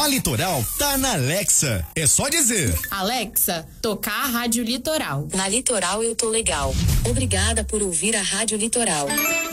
Litoral tá na Alexa. É só dizer: Alexa, tocar a Rádio Litoral. Na Litoral eu tô legal. Obrigada por ouvir a Rádio Litoral.